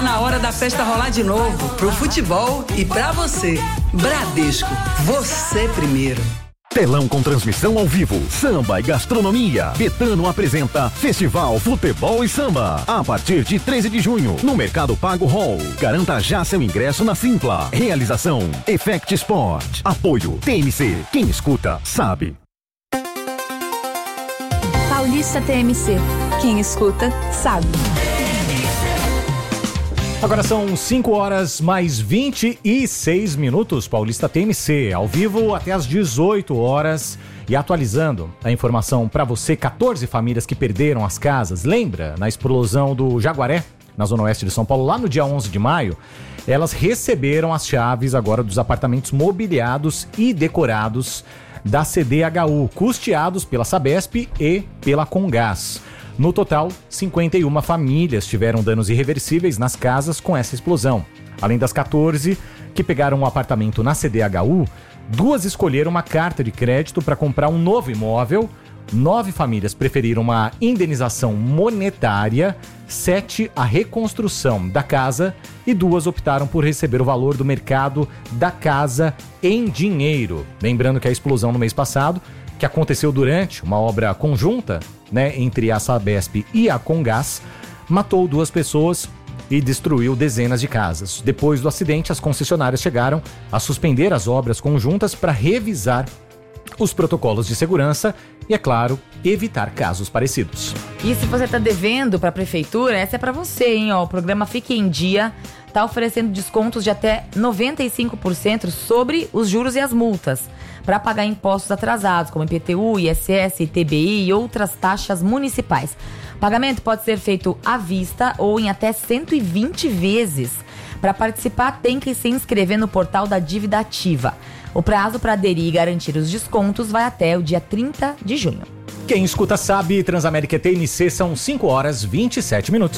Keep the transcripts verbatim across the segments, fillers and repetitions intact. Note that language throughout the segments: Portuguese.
Tá na hora da festa rolar de novo, pro futebol e pra você. Bradesco, você primeiro. Telão com transmissão ao vivo, samba e gastronomia. Betano apresenta Festival Futebol e Samba. A partir de treze de junho, no Mercado Pago Hall. Garanta já seu ingresso na Simpla. Realização Effect Sport. Apoio T M C. Quem escuta, sabe. Paulista T M C. Quem escuta, sabe. Agora são cinco horas mais vinte e seis minutos, Paulista T M C, ao vivo até às dezoito horas. E atualizando a informação para você, quatorze famílias que perderam as casas. Lembra, na explosão do Jaguaré, na zona oeste de São Paulo, lá no dia onze de maio, elas receberam as chaves agora dos apartamentos mobiliados e decorados da C D H U, custeados pela Sabesp e pela Comgás. No total, cinquenta e uma famílias tiveram danos irreversíveis nas casas com essa explosão. Além das quatorze que pegaram um apartamento na C D H U, duas escolheram uma carta de crédito para comprar um novo imóvel, nove famílias preferiram uma indenização monetária, sete a reconstrução da casa e duas optaram por receber o valor do mercado da casa em dinheiro. Lembrando que a explosão no mês passado, que aconteceu durante uma obra conjunta, né, entre a Sabesp e a Comgás, matou duas pessoas e destruiu dezenas de casas. Depois do acidente, as concessionárias chegaram a suspender as obras conjuntas para revisar os protocolos de segurança e, é claro, evitar casos parecidos. E se você está devendo para a prefeitura, essa é para você, hein? Ó, o programa Fique em Dia está oferecendo descontos de até noventa e cinco por cento sobre os juros e as multas para pagar impostos atrasados, como I P T U, I S S, I T B I e outras taxas municipais. O pagamento pode ser feito à vista ou em até cento e vinte vezes. Para participar, tem que se inscrever no portal da Dívida Ativa. O prazo para aderir e garantir os descontos vai até o dia trinta de junho. Quem escuta sabe, Transamérica e T M C são cinco horas e vinte e sete minutos.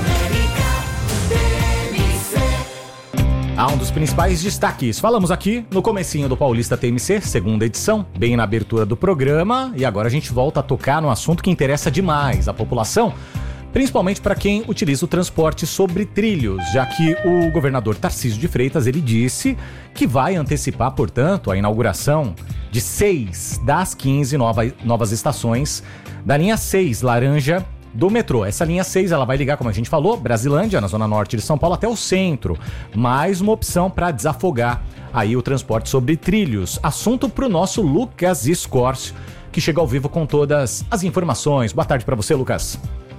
Há um dos principais destaques. Falamos aqui no comecinho do Paulista T M C, segunda edição, bem na abertura do programa. E agora a gente volta a tocar no assunto que interessa demais a população, principalmente para quem utiliza o transporte sobre trilhos, já que o governador Tarcísio de Freitas, ele disse que vai antecipar, portanto, a inauguração de seis das quinze nova, novas estações da linha seis laranja do metrô. Essa linha seis, ela vai ligar, como a gente falou, Brasilândia, na zona norte de São Paulo, até o centro. Mais uma opção para desafogar aí o transporte sobre trilhos. Assunto para o nosso Lucas Escórcio, que chega ao vivo com todas as informações. Boa tarde para você, Lucas.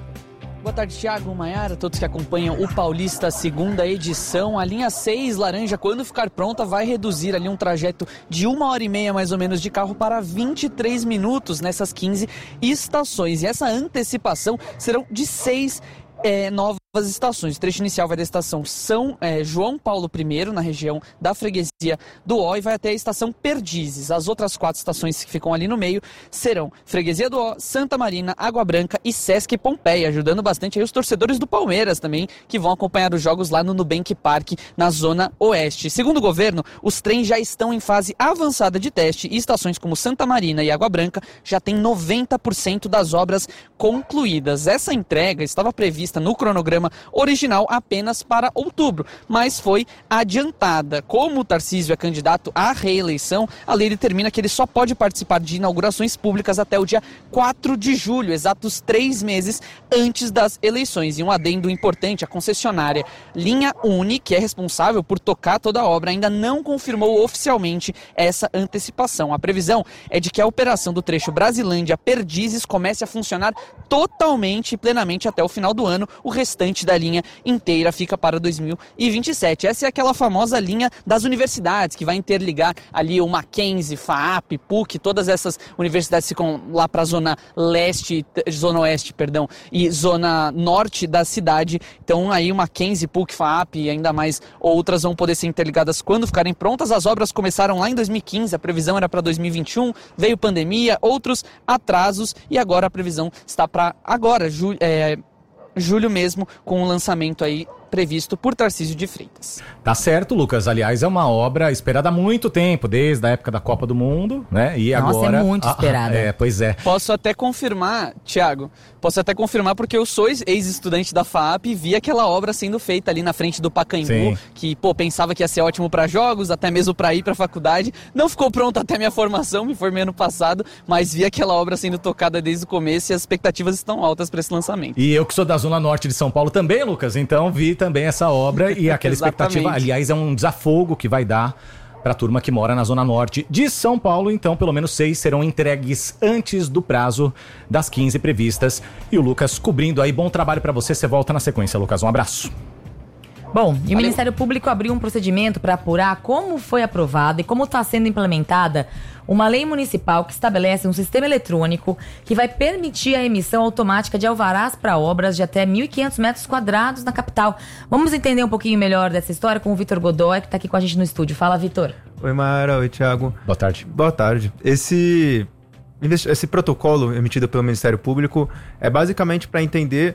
Boa tarde, Thiago, Maiara, todos que acompanham o Paulista, segunda edição. A linha seis laranja, quando ficar pronta, vai reduzir ali um trajeto de uma hora e meia, mais ou menos, de carro para vinte e três minutos nessas quinze estações. E essa antecipação serão de seis é, novas estações. O trecho inicial vai da estação São é, João Paulo I, na região da freguesia do Ó, e vai até a estação Perdizes. As outras quatro estações que ficam ali no meio serão freguesia do Ó, Santa Marina, Água Branca e Sesc Pompeia, ajudando bastante aí os torcedores do Palmeiras também, que vão acompanhar os jogos lá no Nubank Park, na zona oeste. Segundo o governo, os trens já estão em fase avançada de teste e estações como Santa Marina e Água Branca já têm noventa por cento das obras concluídas. Essa entrega estava prevista no cronograma original apenas para outubro, mas foi adiantada. Como o Tarcísio é candidato à reeleição, a lei determina que ele só pode participar de inaugurações públicas até o dia quatro de julho, exatos três meses antes das eleições. E um adendo importante, a concessionária Linha Uni, que é responsável por tocar toda a obra, ainda não confirmou oficialmente essa antecipação. A previsão é de que a operação do trecho Brasilândia-Perdizes comece a funcionar totalmente e plenamente até o final do ano. O restante da linha inteira fica para dois mil e vinte e sete. Essa é aquela famosa linha das universidades, que vai interligar ali o Mackenzie, FAAP, PUC, todas essas universidades ficam lá para a zona leste, zona oeste, perdão, e zona norte da cidade. Então aí o Mackenzie, PUC, FAAP e ainda mais outras vão poder ser interligadas quando ficarem prontas. As obras começaram lá em dois mil e quinze, a previsão era para dois mil e vinte e um, veio pandemia, outros atrasos e agora a previsão está para agora, julho, é, julho mesmo, com o lançamento aí previsto por Tarcísio de Freitas. Tá certo, Lucas. Aliás, é uma obra esperada há muito tempo, desde a época da Copa do Mundo, né? E Nossa, agora... é muito esperada. Ah, é, pois é. Posso até confirmar, Thiago, posso até confirmar porque eu sou ex-estudante da F A A P e vi aquela obra sendo feita ali na frente do Pacaembu, Sim. que, pô, pensava que ia ser ótimo para jogos, até mesmo para ir para faculdade. Não ficou pronta até minha formação, me formei ano passado, mas vi aquela obra sendo tocada desde o começo e as expectativas estão altas para esse lançamento. E eu que sou da Zona Norte de São Paulo também, Lucas, então vi também essa obra e aquela expectativa, aliás, é um desafogo que vai dar para a turma que mora na Zona Norte de São Paulo. Então, pelo menos seis serão entregues antes do prazo das quinze previstas. E o Lucas cobrindo aí. Bom trabalho para você. Você volta na sequência, Lucas. Um abraço. Bom, e o Ministério Público abriu um procedimento para apurar como foi aprovada e como está sendo implementada uma lei municipal que estabelece um sistema eletrônico que vai permitir a emissão automática de alvarás para obras de até mil e quinhentos metros quadrados na capital. Vamos entender um pouquinho melhor dessa história com o Vitor Godoy, que está aqui com a gente no estúdio. Fala, Vitor. Oi, Mayara. Oi, Thiago. Boa tarde. Boa tarde. Esse, esse protocolo emitido pelo Ministério Público é basicamente para entender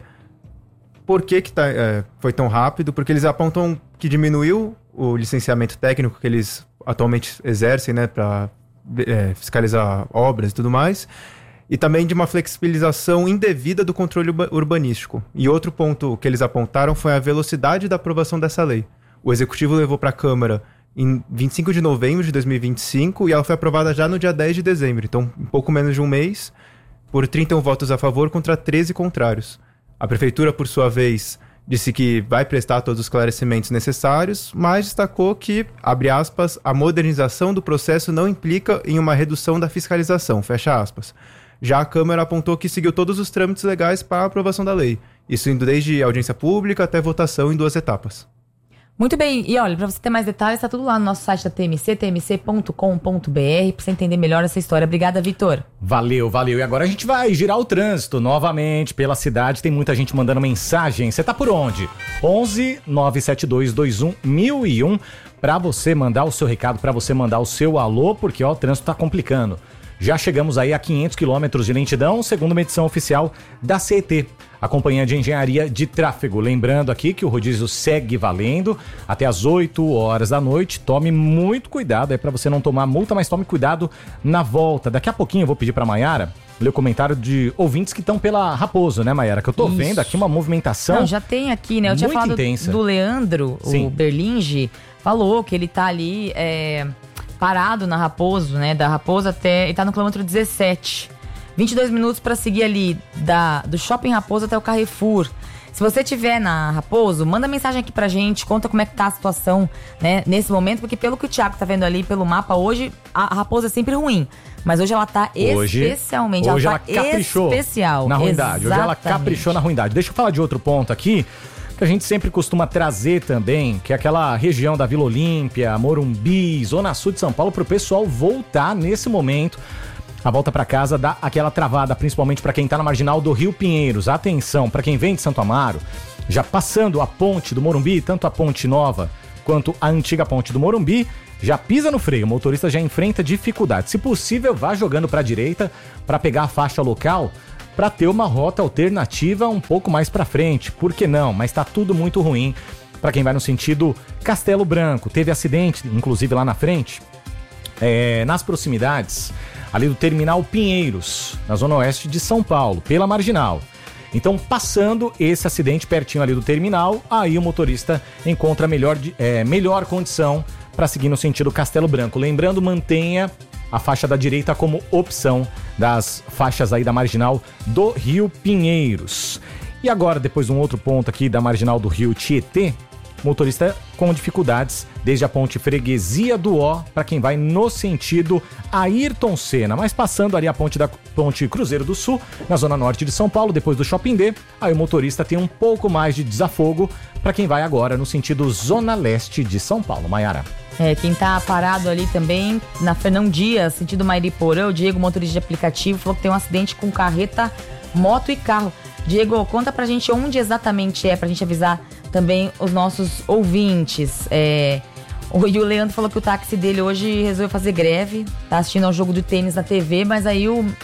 por que, que tá, é, foi tão rápido, porque eles apontam que diminuiu o licenciamento técnico que eles atualmente exercem, né, para é, fiscalizar obras e tudo mais, e também de uma flexibilização indevida do controle urbanístico. E outro ponto que eles apontaram foi a velocidade da aprovação dessa lei. O Executivo levou para a Câmara em vinte e cinco de novembro de dois mil e vinte e cinco e ela foi aprovada já no dia dez de dezembro, então um pouco menos de um mês, por trinta e um votos a favor contra treze contrários. A Prefeitura, por sua vez, disse que vai prestar todos os esclarecimentos necessários, mas destacou que, abre aspas, a modernização do processo não implica em uma redução da fiscalização, fecha aspas. Já a Câmara apontou que seguiu todos os trâmites legais para a aprovação da lei, isso indo desde audiência pública até votação em duas etapas. Muito bem, e olha, para você ter mais detalhes, tá tudo lá no nosso site da T M C, t m c ponto com ponto b r, para você entender melhor essa história. Obrigada, Vitor. Valeu, valeu. E agora a gente vai girar o trânsito novamente pela cidade. Tem muita gente mandando mensagem. Você tá por onde? onze nove sete dois dois um mil e um para você mandar o seu recado, para você mandar o seu alô, porque ó, o trânsito tá complicando. Já chegamos aí a quinhentos quilômetros de lentidão, segundo uma edição oficial da C E T, a Companhia de Engenharia de Tráfego. Lembrando aqui que o rodízio segue valendo até as oito horas da noite. Tome muito cuidado aí para você não tomar multa, mas tome cuidado na volta. Daqui a pouquinho eu vou pedir para Mayara ler o comentário de ouvintes que estão pela Raposo, né, Mayara? Que eu tô Isso. vendo aqui uma movimentação. Não, já tem aqui, né? Eu tinha falado intensa. do Leandro, Sim. o Berlinge, falou que ele tá ali é, parado na Raposo, né? Da Raposo até. Ele tá no quilômetro dezessete. vinte e dois minutos para seguir ali da, do Shopping Raposo até o Carrefour. Se você estiver na Raposo, manda mensagem aqui pra gente, conta como é que tá a situação, né, nesse momento, porque pelo que o Thiago tá vendo ali pelo mapa, hoje a Raposo é sempre ruim, mas hoje ela tá hoje, especialmente, hoje ela, ela tá caprichou especial. na ruindade, Exatamente. hoje ela caprichou na ruindade. Deixa eu falar de outro ponto aqui, que a gente sempre costuma trazer também, que é aquela região da Vila Olímpia, Morumbi, Zona Sul de São Paulo, pro pessoal voltar nesse momento. A volta para casa dá aquela travada, principalmente para quem tá na marginal do Rio Pinheiros. Atenção, para quem vem de Santo Amaro, já passando a ponte do Morumbi, tanto a ponte nova quanto a antiga ponte do Morumbi, já pisa no freio, o motorista já enfrenta dificuldade. Se possível, vá jogando para a direita para pegar a faixa local, para ter uma rota alternativa um pouco mais para frente. Por que não? Mas tá tudo muito ruim para quem vai no sentido Castelo Branco. Teve acidente, inclusive lá na frente, é, nas proximidades ali do Terminal Pinheiros, na zona oeste de São Paulo, pela Marginal. Então, passando esse acidente pertinho ali do terminal, aí o motorista encontra melhor, é, melhor condição para seguir no sentido Castelo Branco. Lembrando, mantenha a faixa da direita como opção das faixas aí da Marginal do Rio Pinheiros. E agora, depois de um outro ponto aqui da Marginal do Rio Tietê, motorista com dificuldades desde a ponte Freguesia do Ó, para quem vai no sentido Ayrton Senna, mas passando ali a ponte da ponte Cruzeiro do Sul, na zona norte de São Paulo, depois do Shopping D, aí o motorista tem um pouco mais de desafogo para quem vai agora no sentido Zona Leste de São Paulo. Mayara. É, quem tá parado ali também, na Fernão Dias, sentido Mairiporã, o Diego, motorista de aplicativo, falou que tem um acidente com carreta, moto e carro. Diego, conta pra gente onde exatamente é, pra gente avisar também os nossos ouvintes. É, o, e o Leandro falou que o táxi dele hoje resolveu fazer greve, tá assistindo ao jogo de tênis na T V, mas aí o,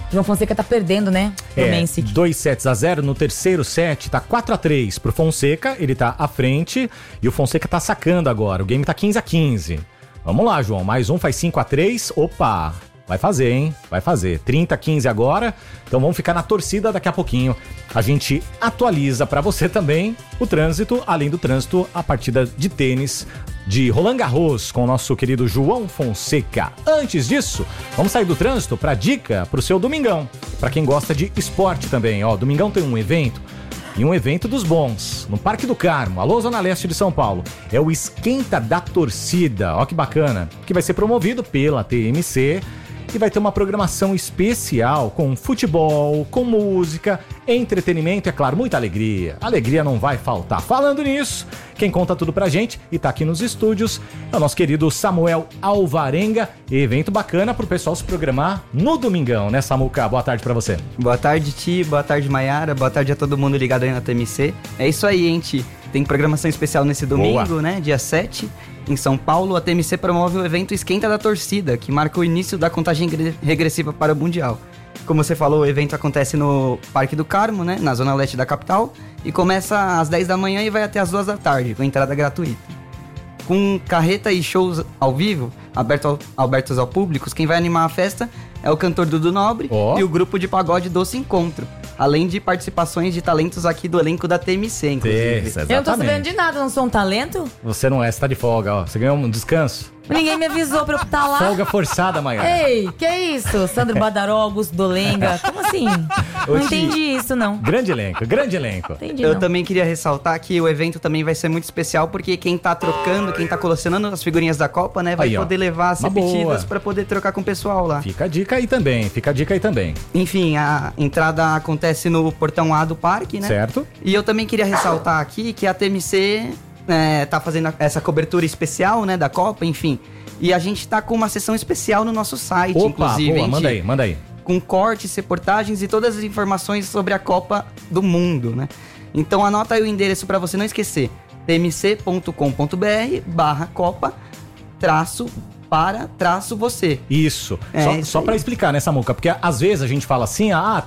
João Fonseca tá perdendo, né? Pro É, Mensic. dois sets a zero. No terceiro set, tá quatro a três pro Fonseca. Ele tá à frente e o Fonseca tá sacando agora. O game tá quinze a quinze. Vamos lá, João. Mais um faz cinco a três. Opa! Vai fazer, hein? Vai fazer. trinta a quinze agora. Então vamos ficar na torcida daqui a pouquinho. A gente atualiza pra você também o trânsito, além do trânsito, a partida de tênis de Roland Garros com o nosso querido João Fonseca. Antes disso, vamos sair do trânsito pra dica pro seu domingão. Pra quem gosta de esporte também, ó. Domingão tem um evento. E um evento dos bons, no Parque do Carmo, alô, Zona Leste de São Paulo. É o Esquenta da Torcida, ó que bacana, que vai ser promovido pela T M C e vai ter uma programação especial com futebol, com música, entretenimento e, é claro, muita alegria. Alegria não vai faltar. Falando nisso, quem conta tudo pra gente e tá aqui nos estúdios é o nosso querido Samuel Alvarenga. Evento bacana pro pessoal se programar no domingão, né, Samuca? Boa tarde pra você. Boa tarde, Ti. Boa tarde, Maiara. Boa tarde a todo mundo ligado aí na T M C. É isso aí, hein, Ti. Tem programação especial nesse domingo, Boa. né? Dia sete. Em São Paulo, a T M C promove o evento Esquenta da Torcida, que marca o início da contagem regressiva para o Mundial. Como você falou, o evento acontece no Parque do Carmo, né, na zona leste da capital, e começa às dez da manhã e vai até às duas da tarde, com entrada gratuita. Com carreta e shows ao vivo, aberto ao, abertos ao público, quem vai animar a festa é o cantor Dudu Nobre oh. e o grupo de pagode Doce Encontro. Além de participações de talentos aqui do elenco da T M C, inclusive. Isso, eu não tô sabendo de nada, não sou um talento? Você não é, você tá de folga, ó. Você ganhou um descanso. Ninguém me avisou pra eu estar lá. Folga forçada, Maiara. Ei, que isso? Sandro Badaró, Augusto Dolenga. Como assim? Não entendi isso, não. Grande elenco, grande elenco. Entendi, eu não. também queria ressaltar que o evento também vai ser muito especial, porque quem tá trocando, quem tá colecionando as figurinhas da Copa, né, vai aí, poder levar as repetidas pra poder trocar com o pessoal lá. Fica a dica aí também, fica a dica aí também. Enfim, a entrada acontece no portão A do parque, né? Certo. E eu também queria ressaltar aqui que a T M C é, tá fazendo essa cobertura especial, né, da Copa, enfim. E a gente tá com uma sessão especial no nosso site, Opa, inclusive. Boa, hein, manda aí, manda aí. Com cortes, reportagens e todas as informações sobre a Copa do Mundo, né? Então anota aí o endereço para você não esquecer. tmc.com.br barra Copa traço para traço você. Isso. É, só isso só para explicar, né, Samuca? Porque às vezes a gente fala assim, ah,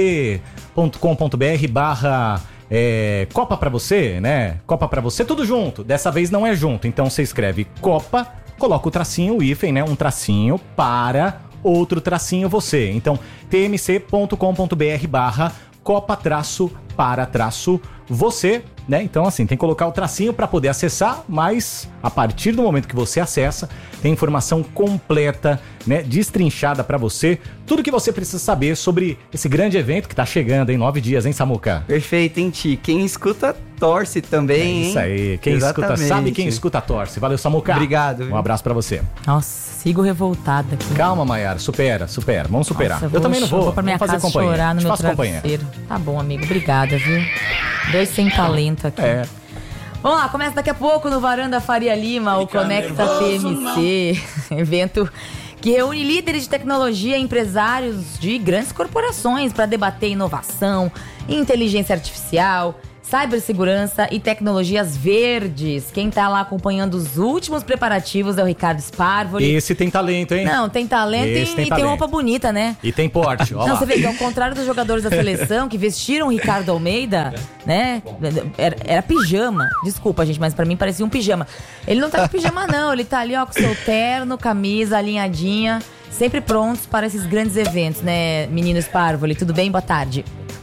tmc.com.br barra... É, Copa pra você, né? Copa pra você, tudo junto. Dessa vez não é junto. Então você escreve Copa, coloca o tracinho, o hífen, né? Um tracinho para outro tracinho você. Então, tmc.com.br barra Copa traço para traço você, né? Então, assim, tem que colocar o tracinho para poder acessar, mas a partir do momento que você acessa, tem informação completa, né? Destrinchada para você, tudo que você precisa saber sobre esse grande evento que tá chegando em nove dias, hein, Samuca? Perfeito, hein, Ti? Quem escuta, torce também, hein? É isso aí. Quem Exatamente. escuta sabe, quem escuta, torce. Valeu, Samuca. Obrigado. Um abraço pra você. Nossa, sigo revoltada aqui. Calma, Maiara. Supera, supera. Vamos superar. Nossa, eu, eu também não vou. vou pra minha Vamos casa fazer companhia. chorar no meu faço travesseiro. companhia. Tá bom, amigo. Obrigada, viu? Dois sem talento aqui. É. Vamos lá, começa daqui a pouco no Varanda Faria Lima, o Conecta T M C. Evento que reúne líderes de tecnologia e empresários de grandes corporações para debater inovação, inteligência artificial, cibersegurança e tecnologias verdes. Quem tá lá acompanhando os últimos preparativos é o Ricardo Sparvoli. Esse tem talento, hein? Não, tem talento e tem, e tem roupa bonita, né? E tem porte, ó. Não, lá. você vê que ao contrário dos jogadores da seleção que vestiram o Ricardo Almeida, né? Era, era pijama. Desculpa, gente, mas pra mim parecia um pijama. Ele não tá com pijama, não. Ele tá ali, ó, com seu terno, camisa, alinhadinha, sempre prontos para esses grandes eventos, né, menino Sparvoli? Tudo bem? Boa tarde.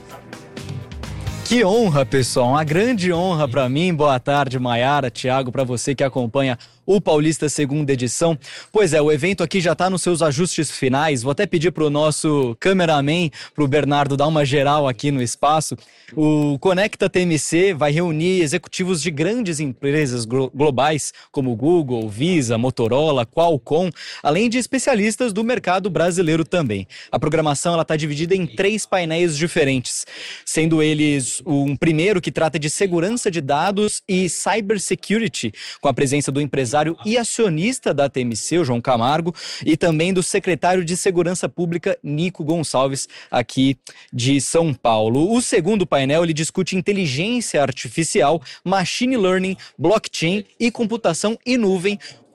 Que honra, pessoal, uma grande honra para mim. Boa tarde, Maiara, Thiago, para você que acompanha o Paulista segunda edição. Pois é, o evento aqui já está nos seus ajustes finais. Vou até pedir para o nosso cameraman, para o Bernardo, dar uma geral aqui no espaço. O Conecta T M C vai reunir executivos de grandes empresas glo- globais, como Google, Visa, Motorola, Qualcomm, além de especialistas do mercado brasileiro também. A programação está dividida em três painéis diferentes, sendo eles um primeiro que trata de segurança de dados e cybersecurity, com a presença do empresário e acionista da T M C, o João Camargo, e também do secretário de Segurança Pública, Nico Gonçalves, aqui de São Paulo. O segundo painel, ele discute inteligência artificial, machine learning, blockchain e computação em nuvem,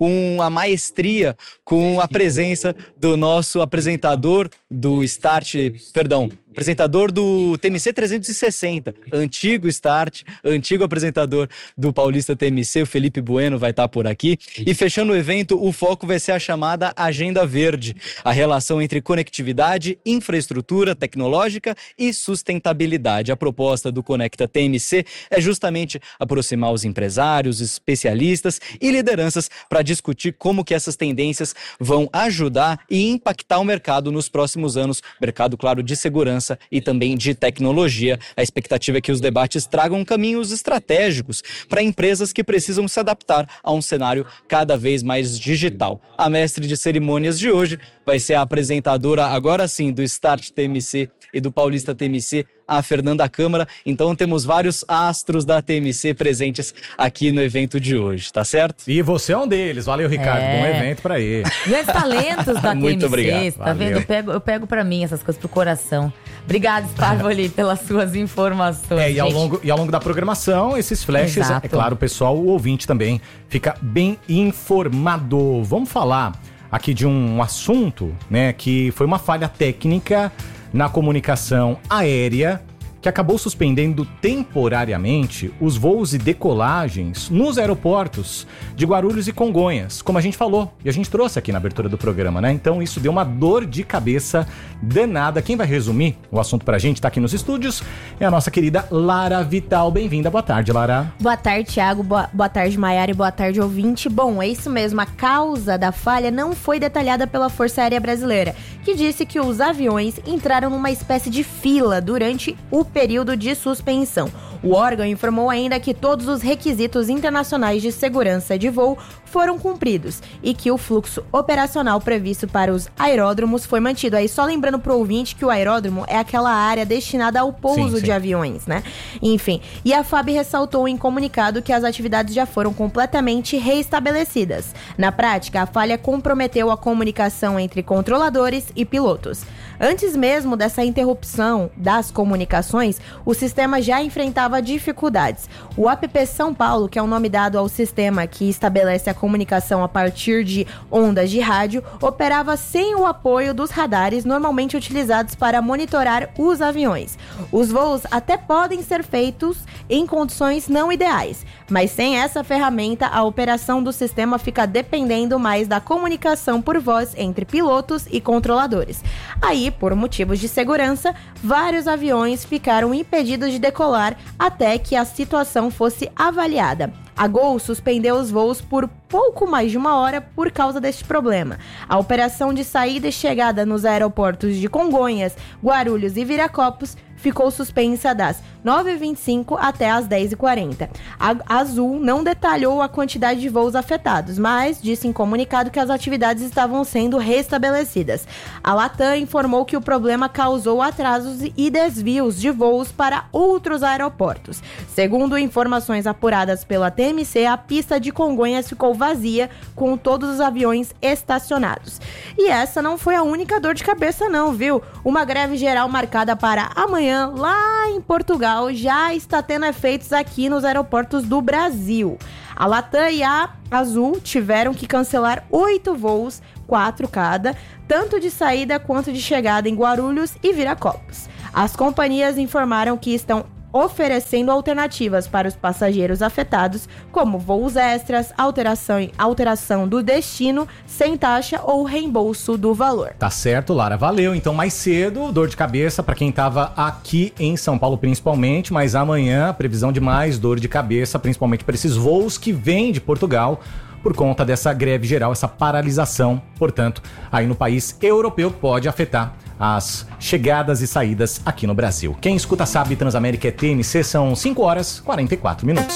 com a maestria, com a presença do nosso apresentador do Start, perdão, apresentador do T M C trezentos e sessenta, antigo Start, antigo apresentador do Paulista T M C, o Felipe Bueno vai estar por aqui. E fechando o evento, o foco vai ser a chamada Agenda Verde, a relação entre conectividade, infraestrutura tecnológica e sustentabilidade. A proposta do Conecta T M C é justamente aproximar os empresários, especialistas e lideranças para discutir como que essas tendências vão ajudar e impactar o mercado nos próximos anos, mercado, claro, de segurança e também de tecnologia. A expectativa é que os debates tragam caminhos estratégicos para empresas que precisam se adaptar a um cenário cada vez mais digital. A mestre de cerimônias de hoje vai ser a apresentadora, agora sim, do Start T M C e do Paulista T M C, a Fernanda Câmara. Então temos vários astros da T M C presentes aqui no evento de hoje, tá certo? E você é um deles. Valeu, Ricardo. É. Bom evento pra ele. Grandes talentos da Muito T M C, obrigado. tá vendo? Eu pego, eu pego pra mim essas coisas pro coração. Obrigada, Sparvoli, pelas suas informações. É, e ao, gente. longo, e ao longo da programação, esses flashes, Exato. é claro, o pessoal, o ouvinte também fica bem informado. Vamos falar aqui de um assunto, né, que foi uma falha técnica na comunicação aérea que acabou suspendendo temporariamente os voos e decolagens nos aeroportos de Guarulhos e Congonhas, como a gente falou, e a gente trouxe aqui na abertura do programa, né? Então isso deu uma dor de cabeça danada. Quem vai resumir o assunto pra gente, tá aqui nos estúdios, é a nossa querida Lara Vital. Bem-vinda, boa tarde, Lara. Boa tarde, Thiago, boa, boa tarde, Maiara, e boa tarde, ouvinte. Bom, é isso mesmo, a causa da falha não foi detalhada pela Força Aérea Brasileira, que disse que os aviões entraram numa espécie de fila durante o período de suspensão. O órgão informou ainda que todos os requisitos internacionais de segurança de voo foram cumpridos e que o fluxo operacional previsto para os aeródromos foi mantido. Aí só lembrando pro ouvinte que o aeródromo é aquela área destinada ao pouso sim, de sim. aviões, né? Enfim, e a F A B ressaltou em comunicado que as atividades já foram completamente reestabelecidas. Na prática, a falha comprometeu a comunicação entre controladores e pilotos. Antes mesmo dessa interrupção das comunicações, o sistema já enfrentava dificuldades. O app São Paulo, que é o nome dado ao sistema que estabelece a comunicação a partir de ondas de rádio, operava sem o apoio dos radares normalmente utilizados para monitorar os aviões. Os voos até podem ser feitos em condições não ideais, mas sem essa ferramenta, a operação do sistema fica dependendo mais da comunicação por voz entre pilotos e controladores. Aí, por motivos de segurança, vários aviões ficaram impedidos de decolar até que a situação fosse avaliada. A Gol suspendeu os voos por pouco mais de uma hora por causa deste problema. A operação de saída e chegada nos aeroportos de Congonhas, Guarulhos e Viracopos ficou suspensa das nove e vinte e cinco até as dez e quarenta. A Azul não detalhou a quantidade de voos afetados, mas disse em comunicado que as atividades estavam sendo restabelecidas. A Latam informou que o problema causou atrasos e desvios de voos para outros aeroportos. Segundo informações apuradas pela T M C, a pista de Congonhas ficou vazia, com todos os aviões estacionados. E essa não foi a única dor de cabeça não, viu? Uma greve geral marcada para amanhã lá em Portugal já está tendo efeitos aqui nos aeroportos do Brasil. A Latam e a Azul tiveram que cancelar oito voos, quatro cada, tanto de saída quanto de chegada em Guarulhos e Viracopos. As companhias informaram que estão oferecendo alternativas para os passageiros afetados, como voos extras, alteração, alteração do destino, sem taxa ou reembolso do valor. Tá certo, Lara. Valeu. Então, mais cedo, dor de cabeça para quem tava aqui em São Paulo principalmente, mas amanhã, previsão de mais dor de cabeça, principalmente para esses voos que vêm de Portugal, por conta dessa greve geral, essa paralisação, portanto, aí no país europeu pode afetar as chegadas e saídas aqui no Brasil. Quem escuta sabe, Transamérica é T M C, são cinco horas e quarenta e quatro minutos.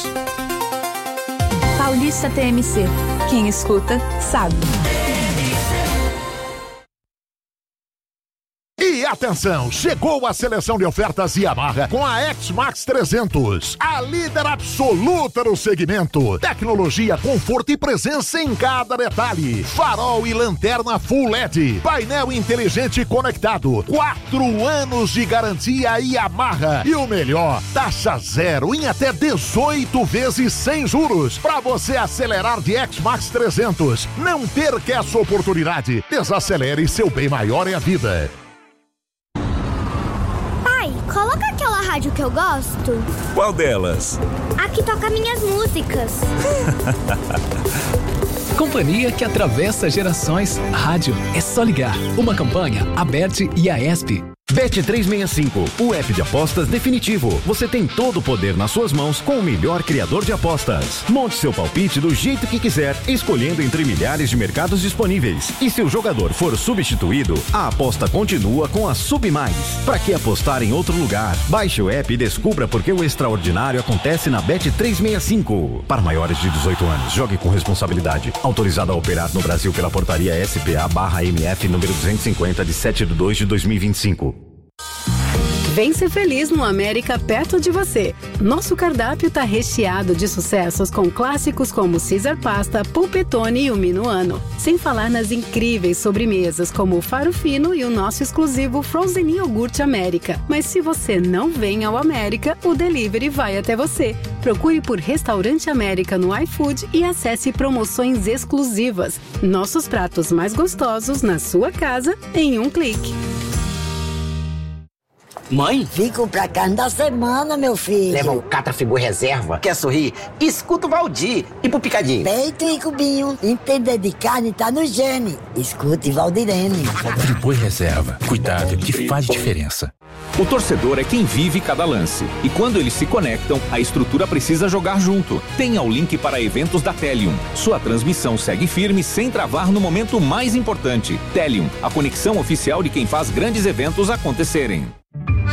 Paulista T M C. Quem escuta sabe. E a Atenção, chegou a seleção de ofertas Yamaha com a X-Max trezentos, a líder absoluta no segmento. Tecnologia, conforto e presença em cada detalhe. Farol e lanterna Full L E D, painel inteligente conectado, quatro anos de garantia Yamaha. E o melhor, taxa zero em até dezoito vezes sem juros. Para você acelerar de X-Max trezentos. Não perca essa oportunidade. Desacelere, seu bem maior é a vida. Pai, coloca aquela rádio que eu gosto. Qual delas? A que toca minhas músicas. Companhia que atravessa gerações. Rádio é só ligar. Uma campanha, Aberte e a ESP. Bet trezentos e sessenta e cinco, o app de apostas definitivo. Você tem todo o poder nas suas mãos com o melhor criador de apostas. Monte seu palpite do jeito que quiser, escolhendo entre milhares de mercados disponíveis. E se o jogador for substituído, a aposta continua com a Sub Mais. Pra que apostar em outro lugar? Baixe o app e descubra por que o extraordinário acontece na Bet trezentos e sessenta e cinco. Para maiores de dezoito anos, jogue com responsabilidade. Autorizado a operar no Brasil pela portaria S P A barra M F número duzentos e cinquenta de sete de dois de dois mil e vinte e cinco. Vem ser feliz no América perto de você. Nosso cardápio tá recheado de sucessos com clássicos como Caesar Pasta, Pulpetone e o Minuano. Sem falar nas incríveis sobremesas como o Faro Fino e o nosso exclusivo Frozen Iogurte América. Mas se você não vem ao América, o delivery vai até você. Procure por Restaurante América no iFood e acesse promoções exclusivas. Nossos pratos mais gostosos na sua casa em um clique. Mãe? Fico pra cá da semana, meu filho. Leva um Catra-Frigo reserva. Quer sorrir? Escuta o Valdir. E pro picadinho? Peito e cubinho. Entender de carne tá no gene. Escute Valdirene. Friboi reserva. Cuidado que faz diferença. O torcedor é quem vive cada lance. E quando eles se conectam, a estrutura precisa jogar junto. Tenha o link para eventos da Telium. Sua transmissão segue firme sem travar no momento mais importante. Telium, a conexão oficial de quem faz grandes eventos acontecerem.